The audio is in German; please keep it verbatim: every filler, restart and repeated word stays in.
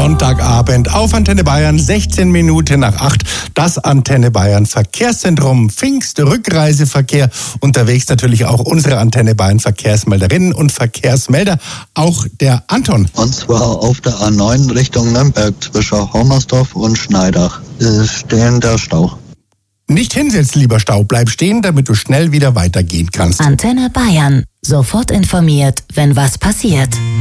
Sonntagabend auf Antenne Bayern, sechzehn Minuten nach acht. Das Antenne Bayern Verkehrszentrum Pfingst-Rückreiseverkehr. Unterwegs natürlich auch unsere Antenne Bayern Verkehrsmelderinnen und Verkehrsmelder. Auch der Anton. Und zwar auf der A neun Richtung Nürnberg zwischen Hommersdorf und Schneidach ist stehender Stau. Nicht hinsetzen, lieber Stau. Bleib stehen, damit du schnell wieder weitergehen kannst. Antenne Bayern. Sofort informiert, wenn was passiert.